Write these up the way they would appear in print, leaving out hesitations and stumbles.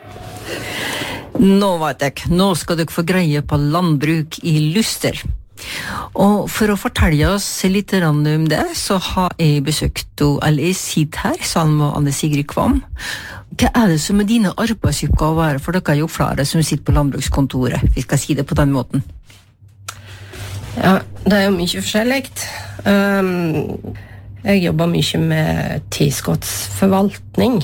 Nå vet jeg, nå skal dere få greie på landbruk I Luster. Og for å fortelle oss litt om det, så har jeg besøkt Alice hit her, sammen med Anne Sigrid Kvam. Hva det som dine arbeidsoppgaver, for dere jo flere som sitter på landbrukskontoret, vi skal si det på den måten? Ja, det jo mye forskjelligt. Jeg jobber mye med tilskottsforvaltning.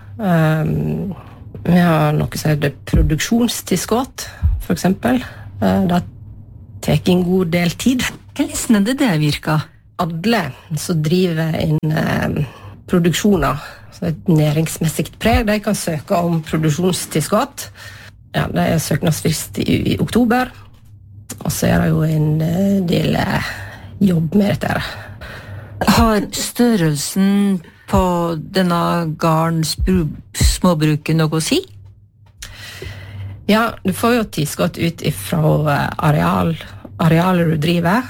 Vi har noe som heter produksjonstilskott, for eksempel. Det tar en god del tid. Hvordan det virker? Alle som driver inn produksjoner, så et næringsmessigt preg, de kan søke om produksjonstilskott. Ja, det søknadsfrist I oktober, og så det jo en del jobb med dette. Har størrelsen på denne gardens småbruket noe å si? Ja, du får jo tilskott ut ifra arealer du driver,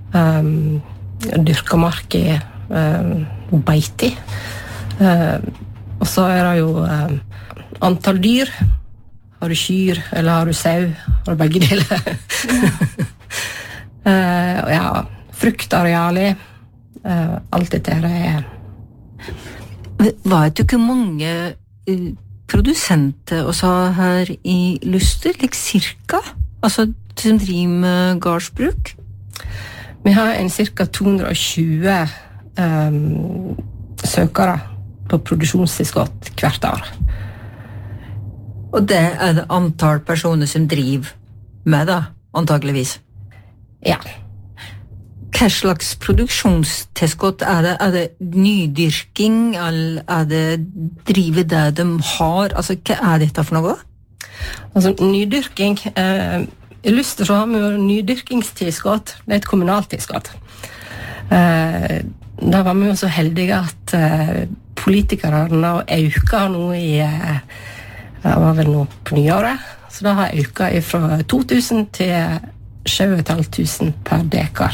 dyrka mark I beite. Og så det jo antall dyr. Har du kyr, eller har du sau? Har du begge deler? Ja, fruktarealer. Alt dette Vet du hvor mange produsenter også her I Luster, like cirka? Altså, som driver med gardsbruk? Vi har en cirka 220 søkere på produksjonstilskott hvert år. Og det det antall personer som driver med da, antageligvis? Ja. Hva slags produksjonstilskott det? Det nydyrking, eller det drive det de har? Altså, hva dette for noe? Altså, nydyrking, I Luster så har vi jo nydyrkingstilskott, det et kommunalt tilskott. Da var vi jo så heldige at politikerne øka nå det var vel nå på nyåret, så da har øka fra 2000 til 7500 per dekar.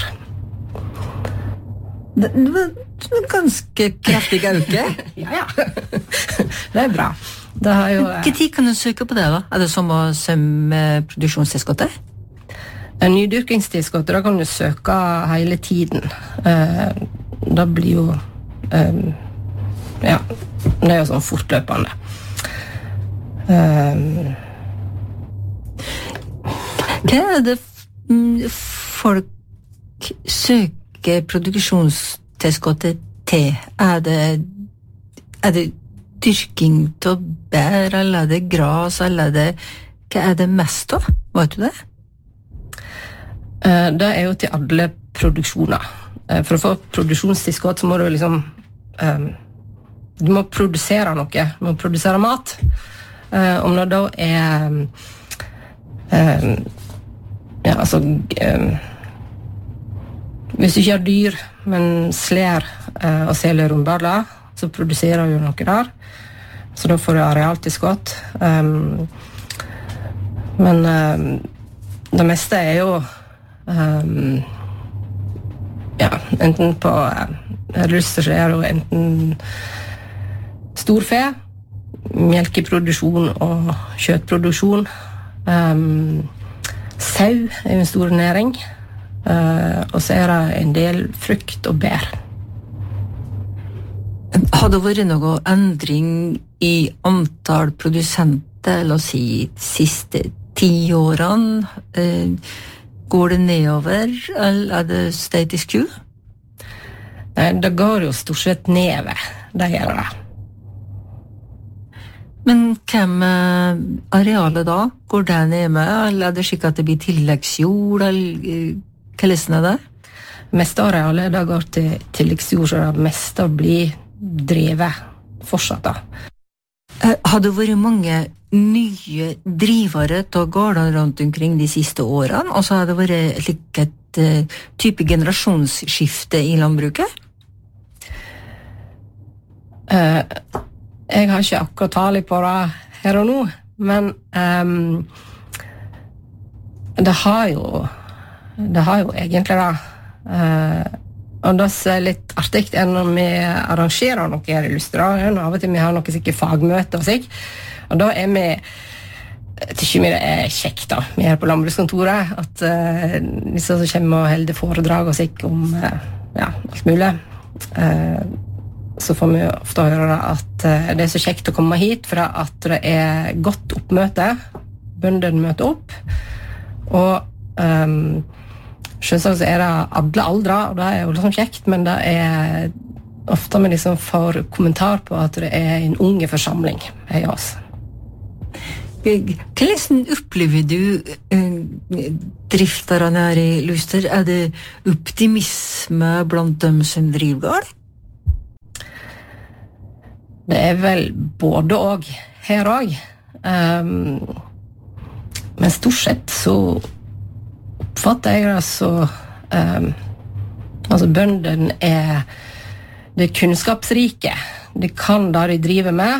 Det var ganske kraftig øke. Ja. Det bra. Det har jo Hvilken tid kan du søke på det da? Det som produksjonstilskottet? Nydyrkingstilskottet, da kan du søke hele tiden. Det blir jo ja, det jo sånn fortløpende. Hva det folk søker produksjonstilskottet til? Det dyrking til bær, eller det gras, eller hva det mest da? Vet du det? Det jo til alle produksjoner. For å få produksjonstilskott så må du liksom du må produsere noe, du må produsere mat. Om det da ja, altså hvis du ikke har dyr, men slær og selger rundballer, så produserer du noe der. Så da får du arealtilskott. Men det meste jo ja, enten på Luster så det jo enten storfe, melkeproduksjon og kjøttproduksjon. Sau jo en stor næring, og så det en del frukt og bær. Har det vært noe endring I antall produsenter, la oss si, siste 10 årene? Går det nedover, eller det status quo? Nei, det går jo stort sett nedover, det gjør det. Men hva med arealet da? Går det ned med, eller det slik at det blir tilleggsjord, eller hva lesen det? Meste arealet da går til tilleggsjord, så det meste blir drevet fortsatt da. Har det vært mange nye drivere til gårdene rundt omkring de siste årene, og så har det vært et type generasjonsskifte I landbruket? Jeg har ikke akkurat tale på det her og nå, men det har jo egentlig det. Og det litt artig når vi arrangerer noe her I Luster. Av og til vi har noe sikkert fagmøte og slik. Og da vi tykker vi det kjekt da, vi her på landbrukskontoret, at disse som kommer og holder foredrag og sikk om alt mulig, så får vi ofte høre at det så kjekt å komme hit, for at det godt oppmøte, bøndene møter opp, og selvsagt så det alle aldre, og det jo liksom kjekt, men det ofte vi liksom får kommentar på at det en unge forsamling hos oss. Hvordan opplever du drifterne her i Luster? Det optimisme blant dem som driver gård? Det vel både og, her og. Men stort sett så oppfatter jeg det så altså bøndene det kunnskapsrike. De kan det de driver med,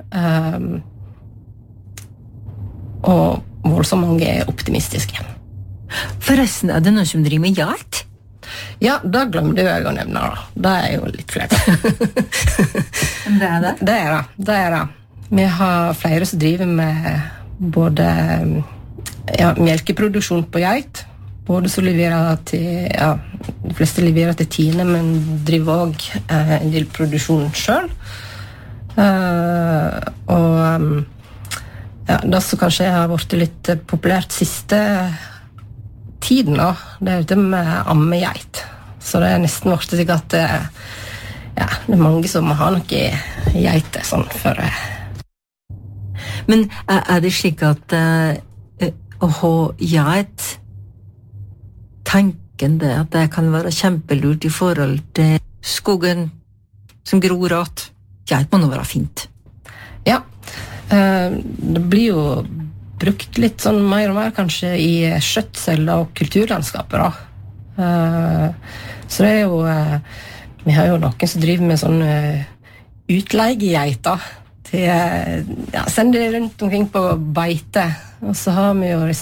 og voldsomt mange optimistiske. Forresten, det noen som driver med geit? Ja, det glemte jeg å nevne da. Det jo litt flaut. Det det? Det det. Vi har flere som driver med både melkeproduksjon på geit, både som leverer til, de fleste leverer til Tine, men driver også en del produksjon selv. Det som kanskje har vært litt populært siste tiden da, det dette med ammegeit. Så det nesten vært slik at det mange som har noe geiter sånn for. Men det slik at å ha geit, tanken det at det kan være kjempelurt i forhold til skogen som gror at geit må nå være fint? Ja, det blir jo brukt litt sånn mer og mer kanskje i skjøtsel og kulturlandskapet da. Så det jo vi har jo noen som driver med sånn utleiegeiter til sender rundt omkring på beite, og så har vi jo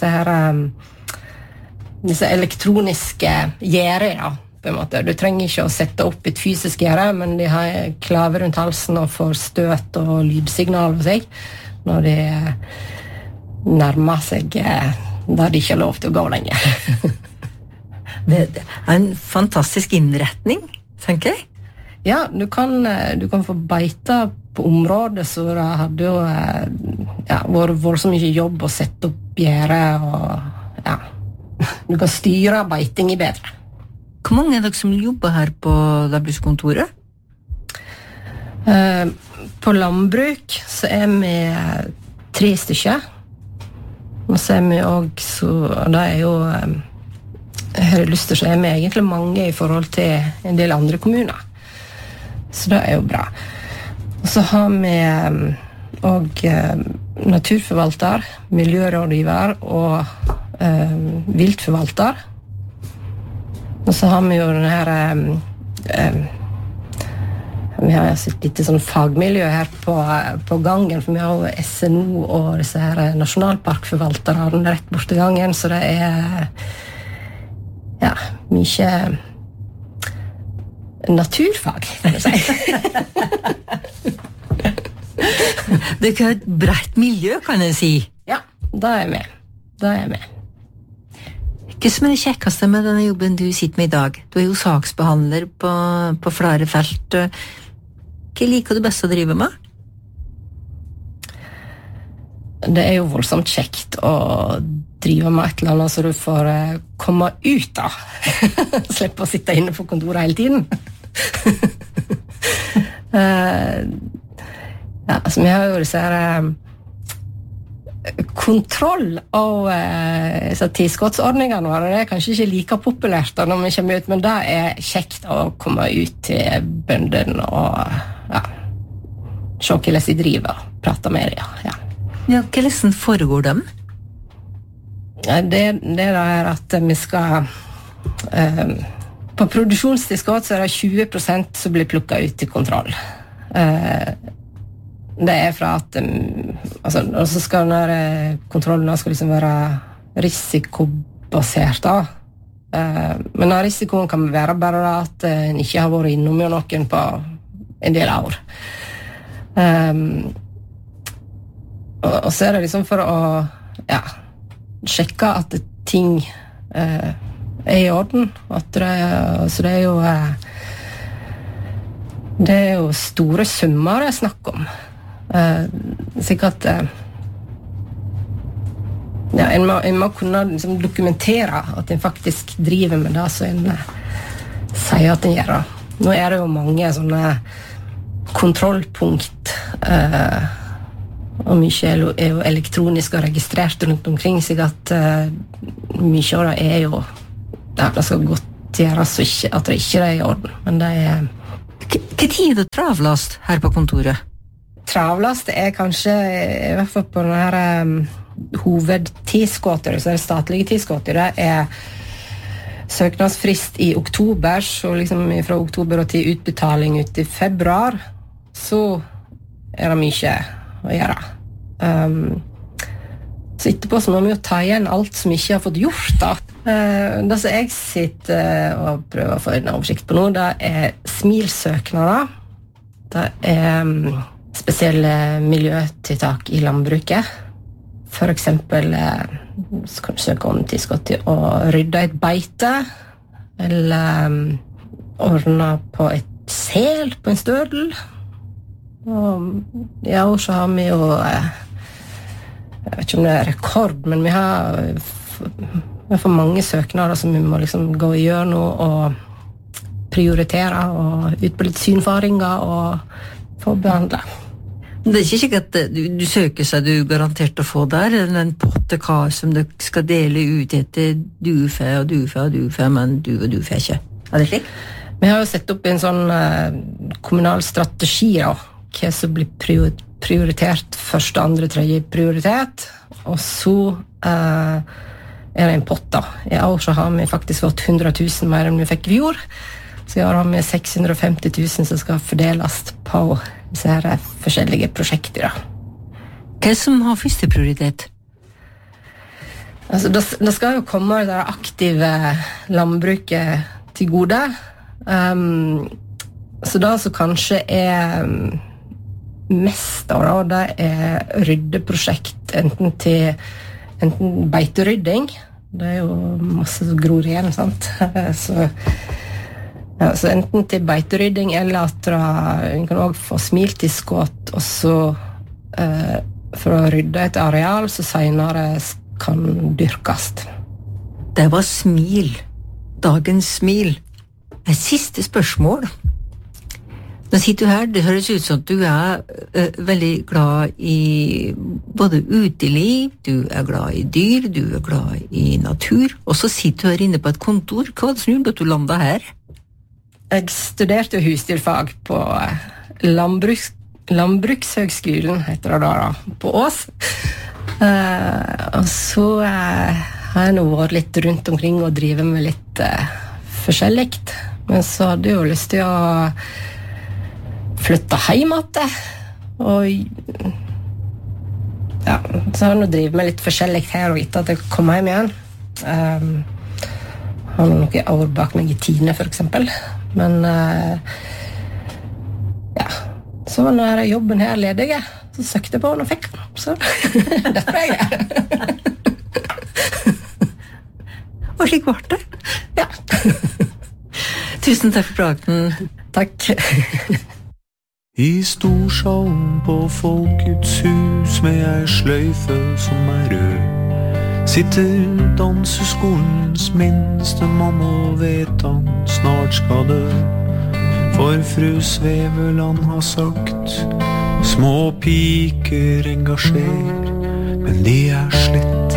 disse elektroniske gjerder da, på en måte. Du trenger ikke å sette opp et fysisk gjerde, men de har klave rundt halsen og får støt og lydsignal på seg når de nærmer seg der de ikke har lov til å gå lenger. Det en fantastisk innretning, tenker jeg. Ja, du kan få beite på området, så det hadde jo vært så mye jobb å sette opp gjerde, og du kan styre beiting i bedre. Hvor mange dere som jobber her på landbrukskontoret? På landbruk så vi 3 stykker. Og så vi også, det jo her i Luster så vi egentlig mange i forhold til en del andre kommuner. Så det jo bra. Og så har vi også naturforvalter, miljørådgiver og viltforvalter. Og så har vi jo denne her vi har et litt sånn fagmiljø her på gangen, for vi har jo SNO og disse her nasjonalparkforvaltere rett bort til gangen, så det mye naturfag, kan du si. Det et bredt miljø, kan jeg si. Ja, det vi. Hva som det kjekkeste med denne jobben du sitter med i dag? Du jo saksbehandler på flere felt. Hva liker du best å drive med? Det jo voldsomt kjekt å drive med et eller annet så du får komme ut da. Slippe å sitte inne på kontoret hele tiden. Altså, vi har jo disse her kontroll av tilskottsordningene våre. Det kanskje ikke like populært da når vi kommer ut, men det kjekt å komme ut til bøndene og se hvordan de driver og prate med dem. Ja, hvordan foregår dem? Det at vi skal på produksjonstilskott så det 20% som blir plukket ut til kontroll. Det fra at altså, og så skal denne kontrollen skal liksom være risikobasert da. Men den risikoen kan være bare at en ikke har vært innom noen på en del år. Og så det liksom for å sjekke at ting I orden. Så det jo store summer det snakk om. Sikkert en må kunne liksom dokumentere at en faktisk driver med det som en sier at en gjør. Nå det jo mange sånne kontrollpunkt og mye jo elektronisk og registrert rundt omkring, så at mye av det jo det skal godt gjøres at det ikke I orden, men det Hva tid det travlast her på kontoret? Travlast kanskje I hvert fall på denne hovedtidsskåter, så det statlige tidsskåter, det søknadsfrist I oktober, så liksom fra oktober og til utbetaling ut I februar, så det mye å gjøre. Så etterpå så må vi jo ta igjen alt som ikke har fått gjort da. Det som jeg sitter og prøver å få en oversikt på nå, det smilsøknader. Det spesielle miljøtiltak I landbruket. For eksempel så kan du søke om tilskudd til å rydde et beite, eller ordne på et sel på en stødel. Og I år så har vi jo jeg vet ikke om det rekord, men vi har for mange søknader som vi må liksom gå I gjør nå og prioritere og ut på litt synfaringer og få behandle. Det ikke sikkert at du søker seg du garantert å få der, en pottekar som du skal dele ut etter dufe og dufe og dufe, men du og dufe ikke. Det slik? Vi har jo sett opp en sånn kommunal strategi da, hva som blir prioritert første, andre, tredje prioritet, og så det en pott da. I år så har vi faktisk fått 100 000 mer enn vi fikk I fjor, så I år har vi 650 000 som skal fordeles på disse her forskjellige prosjekter da. Hva som har første prioritet? Altså, det skal jo komme det aktive landbruket til gode, så det som kanskje mest av det ryddeprosjekt enten beiterydding, det jo masse som gror igjen, sant? Så enten til beiterydding eller at en kan også få smiltilskudd og så for å rydde et areal så senere kan dyrkes. Det var smil. Dagens smil. Et siste spørsmål. Nå sitter du her, det høres ut som at du veldig glad I både uteliv, du glad I dyr, du glad I natur, og så sitter du her inne på et kontor. Hva var det som gjorde at du landet her? Jeg studerte husdyrfag på Landbrukshøgskolen, heter det da, på Ås. Og så har jeg nå vært litt rundt omkring og drivet med litt forskjelligt, men så hadde jeg jo lyst til å flytte hjem igjen, og så har jeg nå drivet med litt forskjelligt her og etter at jeg kom hjem igjen. Har noen år bak meg I Tine for eksempel, men så var når jobben her ledig, så søkte jeg på den og fikk den, så dette jeg. Og slik var det. Ja. Tusen takk for praten. Takk. I storsalen på Folkets hus med ei sløyfe som rød, sitter danseskolens minste mann og vet han snart skal dø. For fru Sveveland har sagt, små piker engasjer, men de slett